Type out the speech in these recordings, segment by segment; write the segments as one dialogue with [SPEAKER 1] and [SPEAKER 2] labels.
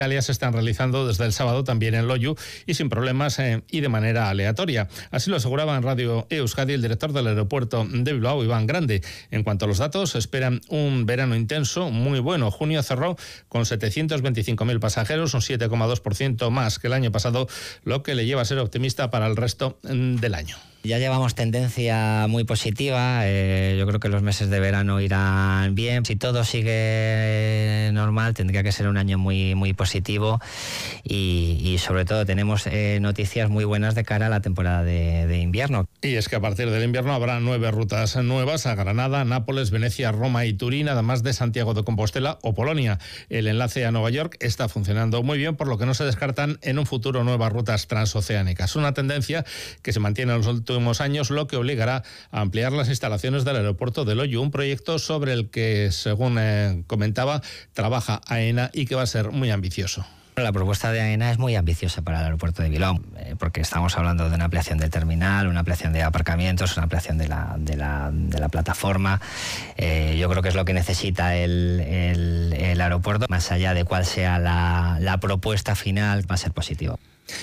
[SPEAKER 1] se están realizando desde el sábado también en Loiu y sin problemas y de manera aleatoria. Así lo aseguraba en Radio Euskadi el director del aeropuerto de Bilbao, Iván Grande. En cuanto a los datos, esperan un verano intenso muy bueno. Junio cerró con 725.000 pasajeros, un 7,2% más que el año pasado, lo que le lleva a ser optimista para el resto del año.
[SPEAKER 2] Ya llevamos tendencia muy positiva, yo creo que los meses de verano irán bien. Si todo sigue normal, tendría que ser un año muy, muy positivo y sobre todo tenemos noticias muy buenas de cara a la temporada de invierno.
[SPEAKER 1] Y es que a partir del invierno habrá 9 rutas nuevas a Granada, Nápoles, Venecia, Roma y Turín, además de Santiago de Compostela o Polonia. El enlace a Nueva York está funcionando muy bien, por lo que no se descartan en un futuro nuevas rutas transoceánicas. Una tendencia que se mantiene en los últimos años, lo que obligará a ampliar las instalaciones del aeropuerto de Loiu, un proyecto sobre el que, según comentaba, trabaja AENA y que va a ser muy ambicioso.
[SPEAKER 2] La propuesta de AENA es muy ambiciosa para el aeropuerto de Bilbao, porque estamos hablando de una ampliación del terminal, una ampliación de aparcamientos, una ampliación de la plataforma. Yo creo que es lo que necesita el aeropuerto. Más allá de cuál sea la propuesta final, va a ser positivo.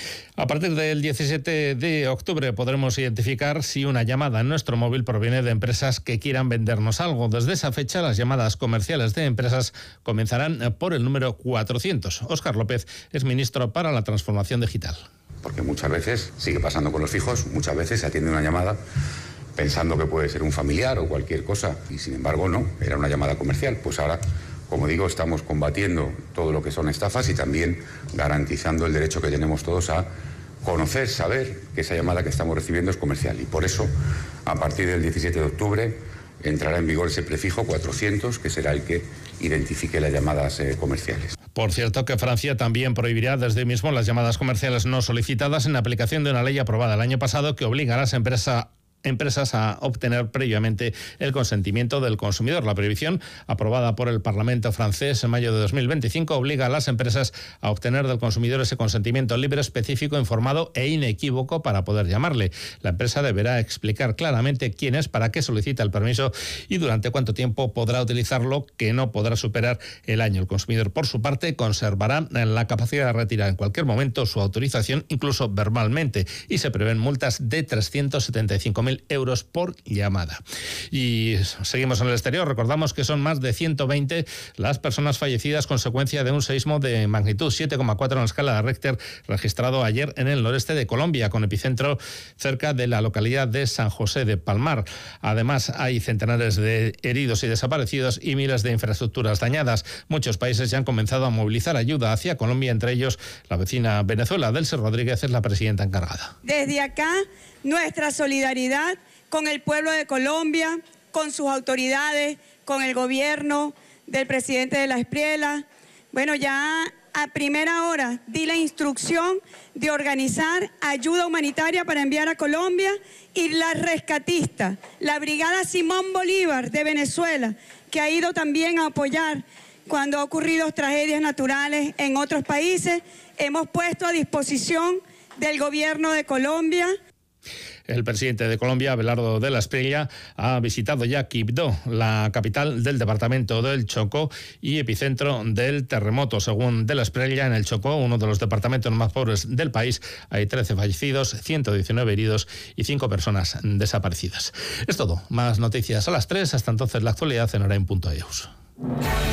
[SPEAKER 1] A partir del 17 de octubre podremos identificar si una llamada en nuestro móvil proviene de empresas que quieran vendernos algo. Desde esa fecha, las llamadas comerciales de empresas comenzarán por el número 400. Óscar López es ministro para la Transformación Digital.
[SPEAKER 3] Porque muchas veces, sigue pasando con los fijos, muchas veces se atiende una llamada pensando que puede ser un familiar o cualquier cosa y sin embargo no, era una llamada comercial. Pues ahora, como digo, estamos combatiendo todo lo que son estafas y también garantizando el derecho que tenemos todos a conocer, saber que esa llamada que estamos recibiendo es comercial. Y por eso, a partir del 17 de octubre, entrará en vigor ese prefijo 400, que será el que identifique las llamadas comerciales.
[SPEAKER 1] Por cierto, que Francia también prohibirá desde hoy mismo las llamadas comerciales no solicitadas en aplicación de una ley aprobada el año pasado que obliga a las empresas a obtener previamente el consentimiento del consumidor. La prohibición, aprobada por el Parlamento francés en mayo de 2025, obliga a las empresas a obtener del consumidor ese consentimiento libre, específico, informado e inequívoco para poder llamarle. La empresa deberá explicar claramente quién es, para qué solicita el permiso y durante cuánto tiempo podrá utilizarlo, que no podrá superar el año. El consumidor, por su parte, conservará la capacidad de retirar en cualquier momento su autorización, incluso verbalmente, y se prevén multas de 375.000 euros por llamada. Y seguimos en el exterior. Recordamos que son más de 120 las personas fallecidas consecuencia de un seísmo de magnitud 7,4 en la escala de Richter registrado ayer en el noreste de Colombia, con epicentro cerca de la localidad de San José de Palmar. Además, hay centenares de heridos y desaparecidos y miles de infraestructuras dañadas. Muchos países ya han comenzado a movilizar ayuda hacia Colombia, entre ellos la vecina Venezuela. Delcy Rodríguez es la presidenta encargada.
[SPEAKER 4] Desde acá, nuestra solidaridad con el pueblo de Colombia, con sus autoridades, con el gobierno del presidente de la Espriella. Bueno, ya a primera hora di la instrucción de organizar ayuda humanitaria para enviar a Colombia, y la rescatista, la Brigada Simón Bolívar de Venezuela, que ha ido también a apoyar cuando ha ocurrido tragedias naturales en otros países. Hemos puesto a disposición del gobierno de Colombia.
[SPEAKER 1] El presidente de Colombia, Abelardo de la Espriella, ha visitado ya Quibdó, la capital del departamento del Chocó y epicentro del terremoto. Según de la Espriella, en el Chocó, uno de los departamentos más pobres del país, hay 13 fallecidos, 119 heridos y 5 personas desaparecidas. Es todo. Más noticias a las 3. Hasta entonces, la actualidad en hora en punto.